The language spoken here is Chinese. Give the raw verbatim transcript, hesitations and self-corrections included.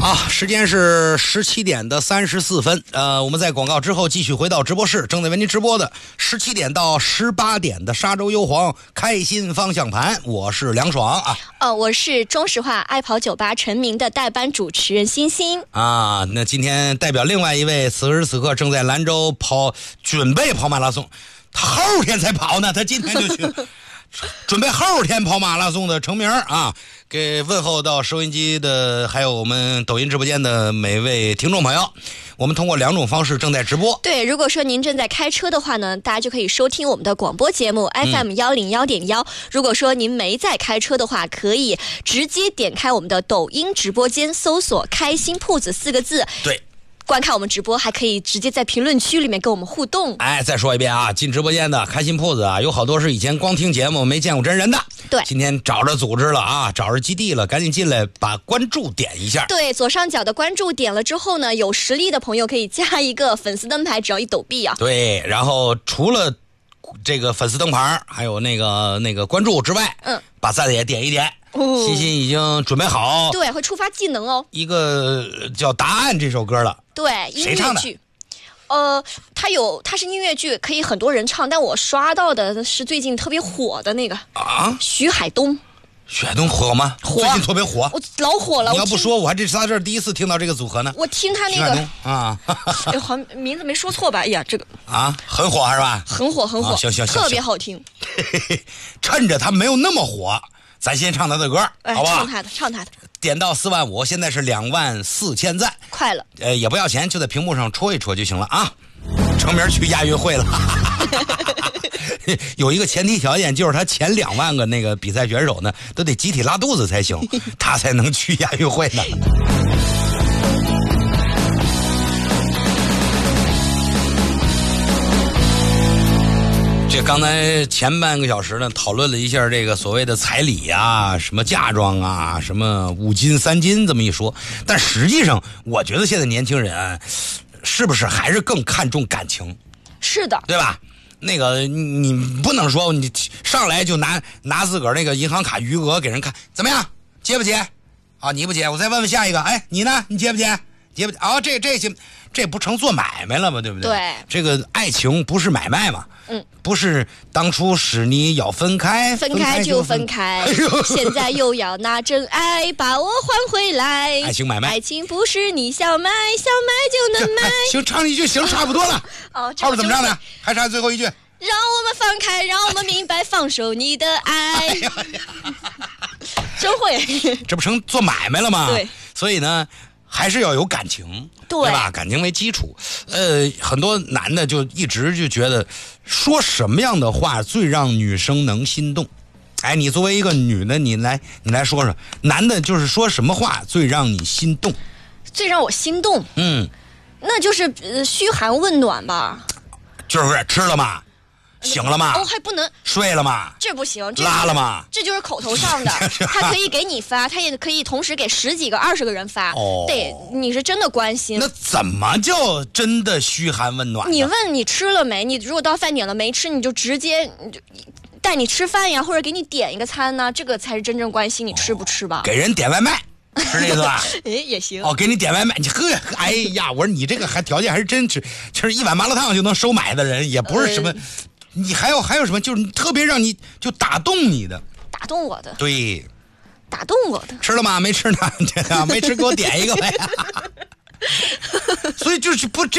啊，时间是十七点的三十四分。呃，我们在广告之后继续回到直播室，正在为您直播的十七点到十八点的沙洲优皇开心方向盘，我是梁爽啊。 呃，我是中石化爱跑酒吧成名的代班主持人欣欣啊。那今天代表另外一位，此时此刻正在兰州跑，准备跑马拉松，他后天才跑呢，他今天就去。准备后天跑马拉松的成名啊，给问候到收音机的还有我们抖音直播间的每位听众朋友。我们通过两种方式正在直播。 对，如果说您正在开车的话呢，大家就可以收听我们的广播节目 F M 一零一点一。如果说您没在开车的话，可以直接点开我们的抖音直播间，搜索开心铺子四个字。 对， 观看我们直播，还可以直接在评论区里面跟我们互动。 哎，再说一遍啊，进直播间的开心铺子啊，有好多是以前光听节目没见过真人的。 对， 今天找着组织了啊，找着基地了，赶紧进来把关注点一下。 对，左上角的关注点了之后呢，有实力的朋友可以加一个粉丝灯牌，只要一抖币啊。 对，然后除了这个粉丝灯牌还有那个那个关注之外，嗯，把赞也点一点。哦，欣欣已经准备好， 对，会触发技能哦。 一个叫《答案》这首歌了， 对，音乐剧。呃，它有，它是音乐剧，可以很多人唱，但我刷到的是最近特别火的那个啊， 徐海东。 徐海东火吗？ 火， 最近特别火， 我老火了。 你要不说，我还这是他这儿第一次听到这个组合呢。 我听他那个徐海东啊， 哎，好像名字没说错吧？哎呀，这个啊，很火是吧？ 很火，很火， 啊、行行行， 特别好听。 嘿嘿，趁着他没有那么火，咱先唱他的歌， 哎、 好不好？ 唱他的，唱他的。 点到四万五，现在是两万四千赞， 快了。 呃，也不要钱，就在屏幕上戳一戳就行了啊。成名去亚运会了，有一个前提条件，就是他前两万个那个比赛选手呢，都得集体拉肚子才行，他才能去亚运会呢。这刚才前半个小时呢，讨论了一下这个所谓的彩礼啊，什么嫁妆啊，什么五金三金这么一说，但实际上，我觉得现在年轻人、啊。是不是还是更看重感情？ 是的， 对吧？那个你不能说你上来就拿拿自个儿那个银行卡余额给人看，怎么样？结不结？啊，你不结，我再问问下一个。哎，你呢？你结不结？结不结？啊，这这行，这不成做买卖了吗？对不对？ 对， 这个爱情不是买卖嘛。 嗯， 不是当初使你要分开， 分开就分开， 分开现在又要拿真爱把我还回来。 爱情买卖， 爱情不是你想买想买就能买。 哎、行，唱一句行，差不多了。 哦， 后边怎么唱的？还差最后一句。 让我们放开，让我们明白，放手你的爱。哎、真会， 这不成做买卖了吗？ 对， 所以呢。还是要有感情， 对, 对吧？感情为基础。呃，很多男的就一直就觉得，说什么样的话最让女生能心动？哎，你作为一个女的，你来你来说说，男的就是说什么话最让你心动？ 最让我心动， 嗯， 那就是呃嘘寒问暖吧。 就是吃了吗？醒了吗？ 哦，还不能睡了吗？ 这不行，这拉了吗？ 这就是口头上的，他可以给你发，他也可以同时给十几个、二十个人发。 哦， 对，你是真的关心。 那怎么叫真的嘘寒问暖？ 你问你吃了没？你如果到饭点了没吃，你就直接你就带你吃饭呀，或者给你点一个餐呢，这个才是真正关心你吃不吃吧。 哦、给人点外卖。是这意思吧？ 哎，也行。 哦，给你点外卖，你喝，哎呀，我说你这个还条件还是真是，就是一碗麻辣烫就能收买的人，也不是什么。呃你还有还有什么？就是特别让你就打动你的， 打动我的， 对， 打动我的。 吃了吗？没吃呢，没吃给我点一个呗。所以就是不这。